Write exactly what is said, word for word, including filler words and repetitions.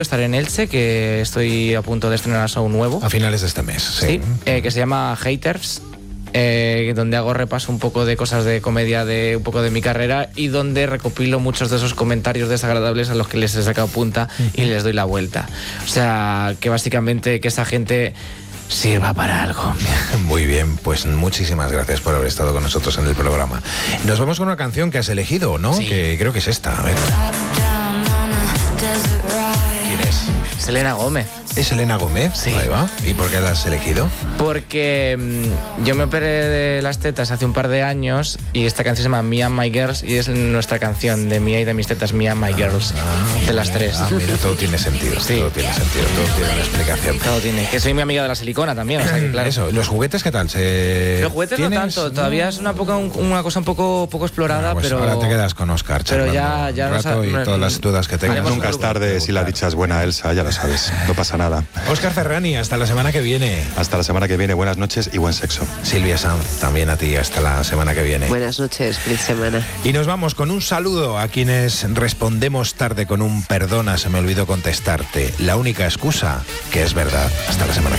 Estaré en Elche, que estoy a punto de estrenar show nuevo. A finales de este mes, sí. Sí, eh, que se llama Haters, eh, donde hago repaso un poco de cosas de comedia, de un poco de mi carrera, y donde recopilo muchos de esos comentarios desagradables a los que les he sacado punta uh-huh. y les doy la vuelta. O sea, que básicamente que esa gente sirva para algo. Muy bien, pues muchísimas gracias por haber estado con nosotros en el programa. Nos vamos con una canción que has elegido, ¿no? Sí. Que creo que es esta. A ver. ¿Quién es? Selena Gómez. ¿Es Selena Gómez? Sí. Ahí va. ¿Y por qué la has elegido? Porque mmm, yo me operé de las tetas hace un par de años y esta canción se llama Me and My Girls y es nuestra canción de mía y de mis tetas, Me and My Girls, ah, de las tres. Ah, mira, todo tiene sentido. Sí. Todo tiene sentido, todo tiene una explicación. Todo tiene. Que soy mi amiga de la silicona también, o sea que claro. Eso, ¿los juguetes qué tal? ¿Se... Los juguetes ¿tienes? no tanto, todavía es una, poca, una cosa un poco, poco explorada, ah, pues pero... ahora te quedas con Oscar pero ya, ya un rato y todas las dudas que tengas. Nunca es tarde si la dicha es buena, Elsa, ya lo sabes, no pasa nada. Oscar Ferrani, hasta la semana que viene. Hasta la semana que viene, buenas noches y buen sexo. Silvia Sanz, también a ti, hasta la semana que viene. Buenas noches, feliz semana. Y nos vamos con un saludo a quienes respondemos tarde con un perdona, se me olvidó contestarte. La única excusa que es verdad. Hasta la semana que viene.